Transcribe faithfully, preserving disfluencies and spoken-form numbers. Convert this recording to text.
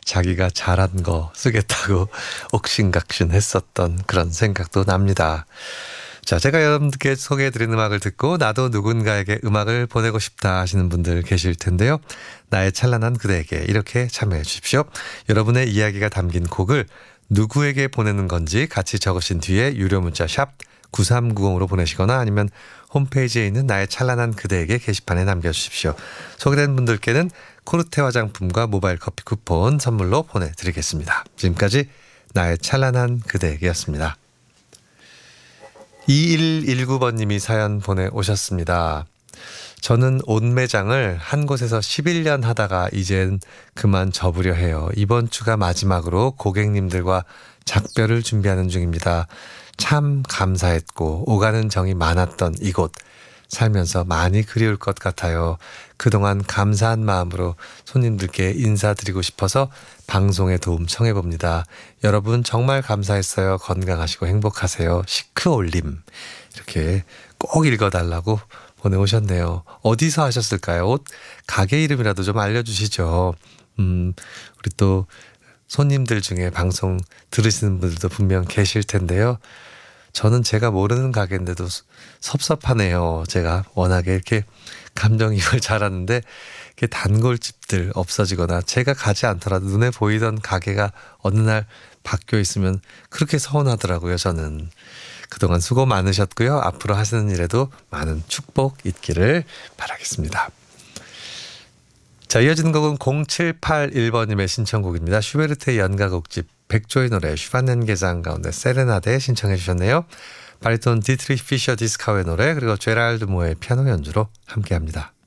자기가 잘한 거 쓰겠다고 옥신각신 했었던 그런 생각도 납니다. 자, 제가 여러분들께 소개해드린 음악을 듣고 나도 누군가에게 음악을 보내고 싶다 하시는 분들 계실 텐데요. 나의 찬란한 그대에게 이렇게 참여해 주십시오. 여러분의 이야기가 담긴 곡을 누구에게 보내는 건지 같이 적으신 뒤에 유료 문자 샵 구삼구공으로 보내시거나 아니면 홈페이지에 있는 나의 찬란한 그대에게 게시판에 남겨주십시오. 소개된 분들께는 코르테 화장품과 모바일 커피 쿠폰 선물로 보내드리겠습니다. 지금까지 나의 찬란한 그대에게였습니다. 이일일구 번님이 사연 보내오셨습니다. 저는 옷 매장을 한 곳에서 십일 년 하다가 이젠 그만 접으려 해요. 이번 주가 마지막으로 고객님들과 작별을 준비하는 중입니다. 참 감사했고 오가는 정이 많았던 이곳 살면서 많이 그리울 것 같아요. 그동안 감사한 마음으로 손님들께 인사드리고 싶어서 방송에 도움 청해봅니다. 여러분 정말 감사했어요. 건강하시고 행복하세요. 시크올림. 이렇게 꼭 읽어달라고 보내오셨네요. 어디서 하셨을까요? 옷 가게 이름이라도 좀 알려주시죠. 음, 우리 또 손님들 중에 방송 들으시는 분들도 분명 계실 텐데요. 저는 제가 모르는 가게인데도 섭섭하네요. 제가 워낙에 이렇게 감정이입을 잘하는데 이렇게 단골집들 없어지거나 제가 가지 않더라도 눈에 보이던 가게가 어느 날 바뀌어 있으면 그렇게 서운하더라고요. 저는. 그동안 수고 많으셨고요. 앞으로 하시는 일에도 많은 축복 있기를 바라겠습니다. 자, 이어지는 곡은 공칠팔일 번님의 신청곡입니다. 슈베르트의 연가곡집 백조의 노래 슈반넨게장 가운데 세레나데 신청해 주셨네요. 바리톤 디트리히 피셔 디스카우의 노래 그리고 제랄드 모의 피아노 연주로 함께합니다.